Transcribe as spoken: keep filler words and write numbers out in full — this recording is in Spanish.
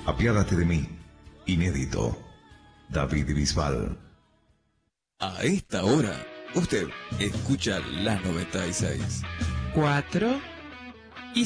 Apiádate de mí. Inédito. David Bisbal. A esta hora, usted escucha la noventa y seis. Cuatro